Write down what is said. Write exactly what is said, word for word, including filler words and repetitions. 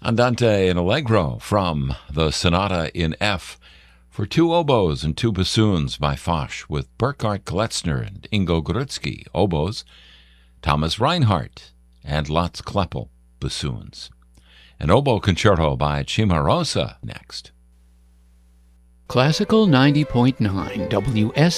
Andante and Allegro from the Sonata in F for two oboes and two bassoons by Foch, with Burkhard Kletzner and Ingo Grutzky, oboes, Thomas Reinhardt and Lutz Kleppel, bassoons. An oboe concerto by Cimarosa next. Classical ninety point nine W S